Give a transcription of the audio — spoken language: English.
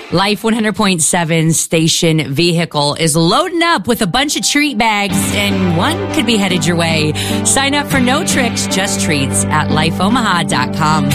Life 100.7 station vehicle is loading up with a bunch of treat bags, and one could be headed your way. Sign up for no tricks, just treats at lifeomaha.com.